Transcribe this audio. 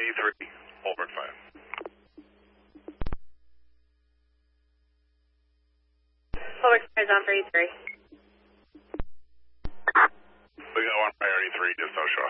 E3, Holbrook 5. Holbrook 5 is on for E3. We got one priority 3, just so show